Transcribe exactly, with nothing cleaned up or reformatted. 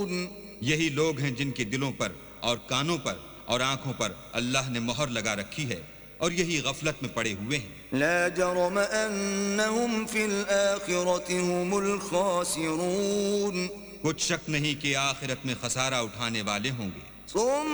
यही लोग हैं जिनके दिलों पर और कानों पर और आंखों पर अल्लाह ने मोहर लगा रखी है और यही गफलत में पड़े हुए हैं। ला जरम अन्नहुम फिल आखिरति हुमुल खासिरून। कुछ शक नहीं कि आखिरत में खसारा उठाने वाले होंगे।